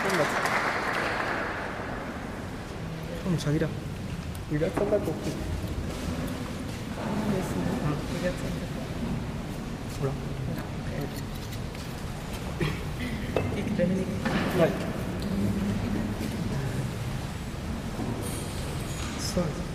좀 자기라. 이가 썬다 곱게. 이가 몰라. Right. So